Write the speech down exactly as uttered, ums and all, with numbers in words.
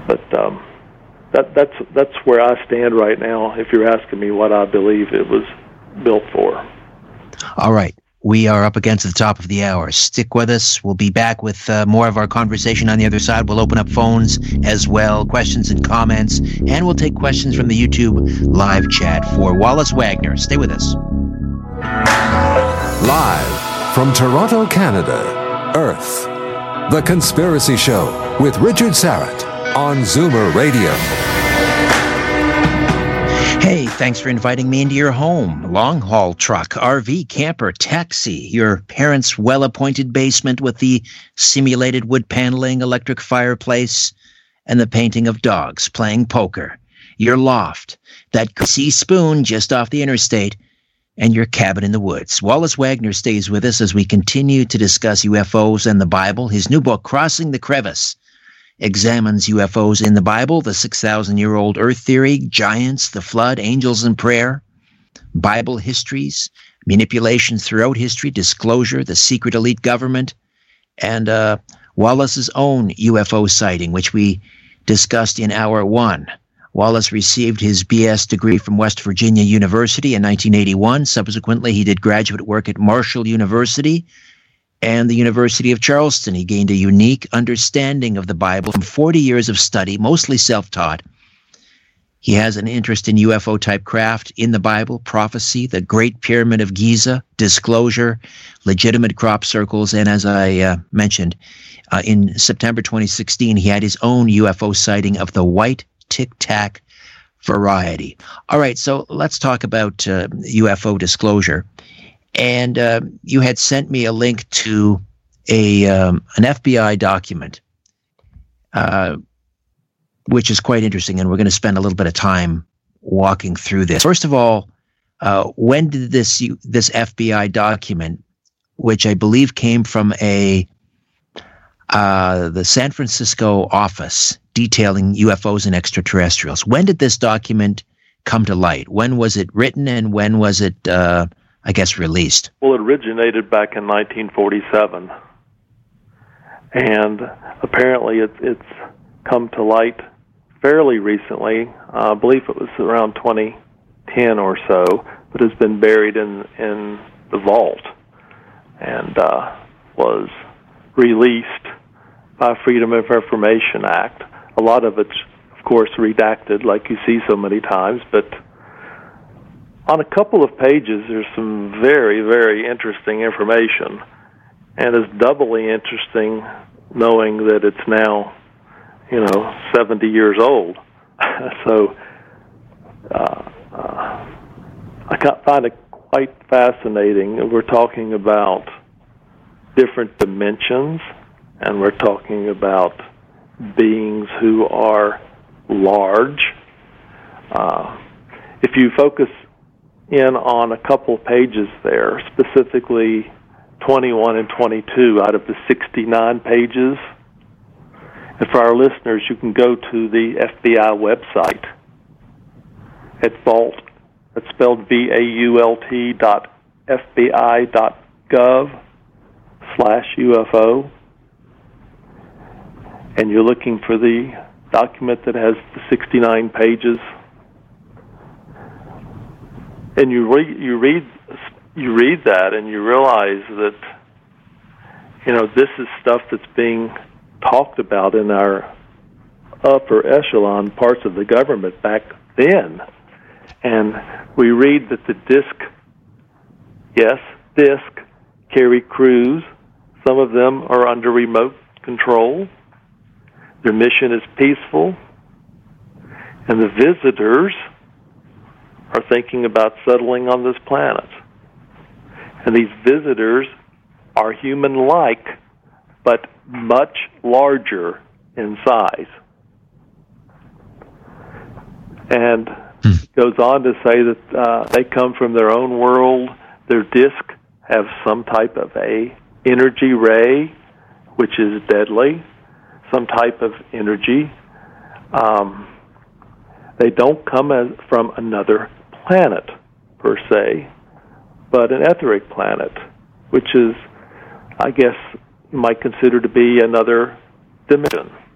but um, that, that's that's where I stand right now. If you're asking me what I believe it was built for. All right. We are up against the top of the hour. Stick with us. We'll be back with uh, more of our conversation on the other side. We'll open up phones as well, questions and comments, and we'll take questions from the YouTube live chat for Wallace Wagner. Stay with us. Live from Toronto, Canada, Earth, The Conspiracy Show with Richard Syrett on Zoomer Radio. Hey, thanks for inviting me into your home. Long-haul truck, R V, camper, taxi, your parents' well-appointed basement with the simulated wood paneling, electric fireplace, and the painting of dogs playing poker, your loft, that greasy spoon just off the interstate, and your cabin in the woods. Wallace Wagner stays with us as we continue to discuss U F Os and the Bible. His new book, Crossing the Crevice, examines U F Os in the Bible, the six thousand year old Earth theory, giants, the flood, angels and prayer, Bible histories, manipulations throughout history, disclosure, the secret elite government, and uh, Wallace's own U F O sighting, which we discussed in hour one. Wallace received his B S degree from West Virginia University in nineteen eighty-one. Subsequently, he did graduate work at Marshall University and the University of Charleston. He gained a unique understanding of the Bible from forty years of study, mostly self-taught. He has an interest in U F O-type craft in the Bible, prophecy, the Great Pyramid of Giza, disclosure, legitimate crop circles, and as I uh, mentioned, uh, in September twenty sixteen, he had his own U F O sighting of the white tic-tac variety. All right, so let's talk about uh, U F O disclosure. And uh, you had sent me a link to a um, an F B I document, uh, which is quite interesting, and we're going to spend a little bit of time walking through this. First of all, uh, when did this this F B I document, which I believe came from a uh, the San Francisco office detailing U F Os and extraterrestrials, when did this document come to light? When was it written, and when was it Uh, I guess, released? Well, it originated back in nineteen forty-seven, and apparently it, it's come to light fairly recently. Uh, I believe it was around twenty ten or so, but it's been buried in, in the vault and uh, was released by Freedom of Information Act. A lot of it's, of course, redacted, like you see so many times, but on a couple of pages, there's some very, very interesting information, and it's doubly interesting knowing that it's now, you know, seventy years old. so uh, uh, I find it quite fascinating. We're talking about different dimensions, and we're talking about beings who are large. Uh, if you focus in on a couple pages there, specifically twenty-one and twenty-two out of the sixty-nine pages. And for our listeners, you can go to the F B I website at Vault, that's spelled V A U L T dot F B I dot gov slash U F O. And you're looking for the document that has the sixty-nine pages. And you read, you read, you read that, and you realize that, you know, this is stuff that's being talked about in our upper echelon parts of the government back then. And we read that the DISC, yes, DISC, carry crews. Some of them are under remote control. Their mission is peaceful. And the visitors are thinking about settling on this planet. And these visitors are human-like, but much larger in size. And it goes on to say that uh, they come from their own world. Their disk have some type of a energy ray, which is deadly, some type of energy. Um, they don't come as, from another planet, per se, but an etheric planet, which is, I guess, you might consider to be another dimension.